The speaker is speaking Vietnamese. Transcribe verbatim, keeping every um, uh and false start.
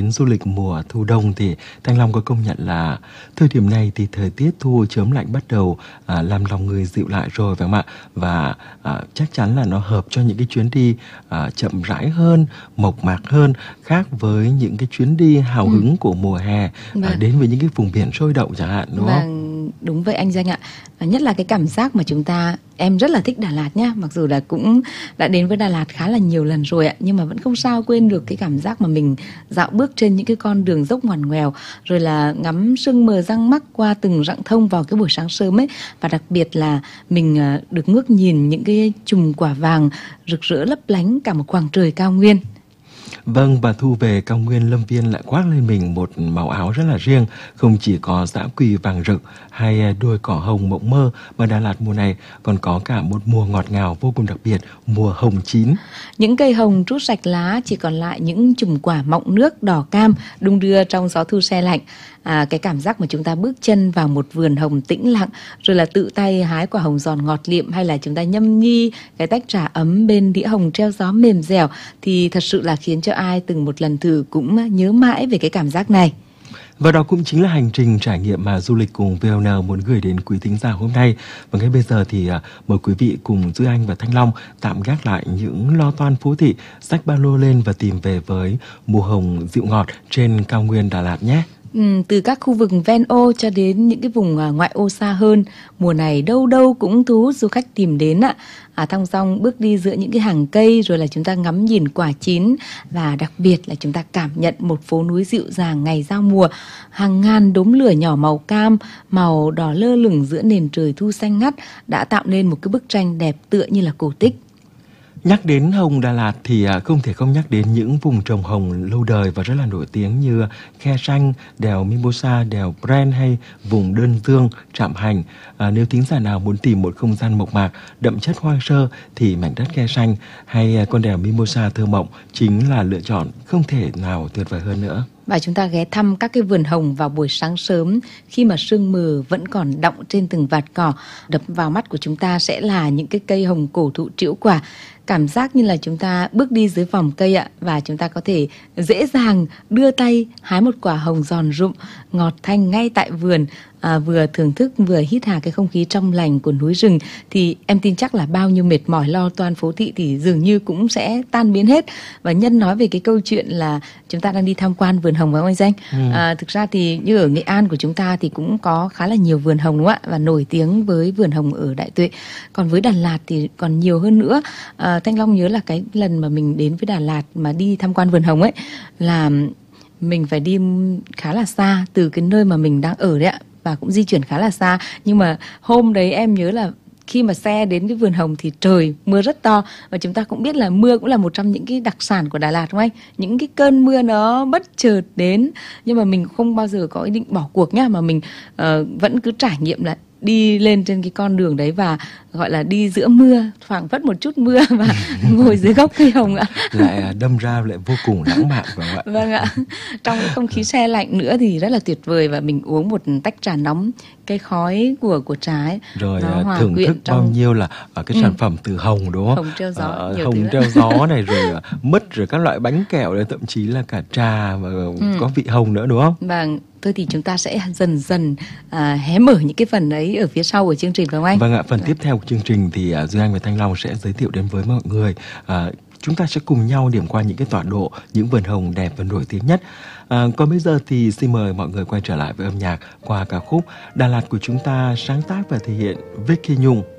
chuyến du lịch mùa thu đông thì Thanh Long có công nhận là thời điểm này thì thời tiết thu chớm lạnh bắt đầu à, làm lòng người dịu lại rồi phải không ạ? Và à, chắc chắn là nó hợp cho những cái chuyến đi à, chậm rãi hơn, mộc mạc hơn, khác với những cái chuyến đi hào Ừ. hứng của mùa hè Vâng. à, đến với những cái vùng biển sôi động chẳng hạn, đúng không? Vâng, đúng vậy anh Danh ạ. Và nhất là cái cảm giác mà chúng ta, em rất là thích Đà Lạt nhá, mặc dù là cũng đã đến với Đà Lạt khá là nhiều lần rồi ạ, nhưng mà vẫn không sao quên được cái cảm giác mà mình dạo bước trên những cái con đường dốc ngoằn ngoèo, rồi là ngắm sương mờ răng mắc qua từng rặng thông vào cái buổi sáng sớm ấy, và đặc biệt là mình à, được ngước nhìn những cái chùm quả vàng rực rỡ lấp lánh cả một khoảng trời cao nguyên. Vâng, và thu về cao nguyên Lâm Viên lại khoác lên mình một màu áo rất là riêng, không chỉ có dã quỳ vàng rực hay đôi cỏ hồng mộng mơ, mà Đà Lạt mùa này còn có cả một mùa ngọt ngào vô cùng đặc biệt, mùa hồng chín. Những cây hồng trút sạch lá, chỉ còn lại những chùm quả mọng nước đỏ cam đung đưa trong gió thu se lạnh. À, cái cảm giác mà chúng ta bước chân vào một vườn hồng tĩnh lặng, rồi là tự tay hái quả hồng giòn ngọt liệm, hay là chúng ta nhâm nhi cái tách trà ấm bên đĩa hồng treo gió mềm dẻo, thì thật sự là khiến cho ai từng một lần thử cũng nhớ mãi về cái cảm giác này. Và đó cũng chính là hành trình trải nghiệm mà du lịch cùng vê o en muốn gửi đến quý thính giả hôm nay. Và ngay bây giờ thì à, mời quý vị cùng Duy Anh và Thanh Long tạm gác lại những lo toan phố thị, xách ba lô lên và tìm về với mùa hồng dịu ngọt trên cao nguyên Đà Lạt nhé. Ừ, từ các khu vực ven ô cho đến những cái vùng à, ngoại ô xa hơn, mùa này đâu đâu cũng thu hút du khách tìm đến ạ. À, thong dong bước đi giữa những cái hàng cây, rồi là chúng ta ngắm nhìn quả chín, và đặc biệt là chúng ta cảm nhận một phố núi dịu dàng ngày giao mùa. Hàng ngàn đốm lửa nhỏ màu cam, màu đỏ lơ lửng giữa nền trời thu xanh ngắt đã tạo nên một cái bức tranh đẹp tựa như là cổ tích. Nhắc đến hồng Đà Lạt thì không thể không nhắc đến những vùng trồng hồng lâu đời và rất là nổi tiếng như Khe Sanh, đèo Mimosa, đèo Bren hay vùng Đơn Dương, Trạm Hành. À, nếu thính giả nào muốn tìm một không gian mộc mạc, đậm chất hoang sơ thì mảnh đất Khe Sanh hay con đèo Mimosa thơ mộng chính là lựa chọn không thể nào tuyệt vời hơn nữa. Và chúng ta ghé thăm các cái vườn hồng vào buổi sáng sớm, khi mà sương mù vẫn còn đọng trên từng vạt cỏ. Đập vào mắt của chúng ta sẽ là những cái cây hồng cổ thụ trĩu quả. Cảm giác như là chúng ta bước đi dưới vòng cây ạ, và chúng ta có thể dễ dàng đưa tay hái một quả hồng giòn rụm, ngọt thanh ngay tại vườn. À, vừa thưởng thức vừa hít hà cái không khí trong lành của núi rừng, thì em tin chắc là bao nhiêu mệt mỏi lo toan phố thị thì dường như cũng sẽ tan biến hết. Và nhân nói về cái câu chuyện là chúng ta đang đi tham quan vườn hồng, phải không anh Danh? Ừ. À, thực ra thì như ở Nghệ An của chúng ta thì cũng có khá là nhiều vườn hồng đúng không ạ, và nổi tiếng với vườn hồng ở Đại Tuệ. Còn với Đà Lạt thì còn nhiều hơn nữa. à, Thanh Long nhớ là cái lần mà mình đến với Đà Lạt mà đi tham quan vườn hồng ấy, là mình phải đi khá là xa từ cái nơi mà mình đang ở đấy ạ, và cũng di chuyển khá là xa. Nhưng mà hôm đấy em nhớ là khi mà xe đến cái vườn hồng thì trời mưa rất to, và chúng ta cũng biết là mưa cũng là một trong những cái đặc sản của Đà Lạt đúng không anh? Những cái cơn mưa nó bất chợt đến, nhưng mà mình không bao giờ có ý định bỏ cuộc nhá, mà mình uh, vẫn cứ trải nghiệm là đi lên trên cái con đường đấy, và gọi là đi giữa mưa, phảng phất một chút mưa, và ngồi dưới gốc cây hồng ạ. Lại đâm ra lại vô cùng lãng mạn phải không ạ? Vâng ạ. Trong cái không khí se lạnh nữa thì rất là tuyệt vời, và mình uống một tách trà nóng, cái khói của của trà ấy, rồi nó hòa thưởng quyện thức trong... bao nhiêu là ở cái Ừ. sản phẩm từ hồng đúng không? Hồng treo gió, Ờ, nhiều hồng thứ treo gió này, rồi uh, mứt, rồi các loại bánh kẹo, rồi thậm chí là cả trà và Ừ. có vị hồng nữa đúng không? Vâng, thôi thì chúng ta sẽ dần dần à, hé mở những cái phần ấy ở phía sau của chương trình, phải không anh? Vâng ạ, phần tiếp theo của chương trình thì uh, Duy Anh và Thanh Long sẽ giới thiệu đến với mọi người. Uh, chúng ta sẽ cùng nhau điểm qua những cái tọa độ, những vườn hồng đẹp và nổi tiếng nhất. À, còn bây giờ thì xin mời mọi người quay trở lại với âm nhạc qua ca khúc Đà Lạt của chúng ta, sáng tác và thể hiện Vicky Nhung.